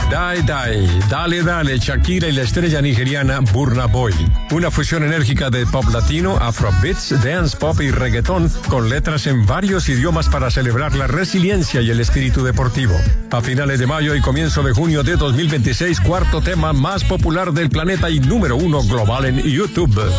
Die Die, Dale Dale, Shakira y la estrella nigeriana Burna Boy. Una fusión enérgica de pop latino, afrobeats, dance pop y reggaetón, con letras en varios idiomas para celebrar la resiliencia y el espíritu deportivo. A finales de mayo y comienzo de junio de 2026, cuarto tema más popular del planeta y número 1 global en YouTube.